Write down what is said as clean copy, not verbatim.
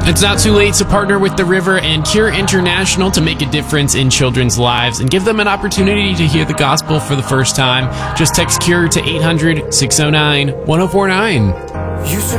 It's not too late to partner with The River and Cure International to make a difference in children's lives and give them an opportunity to hear the gospel for the first time. Just text CURE to 800-609-1049.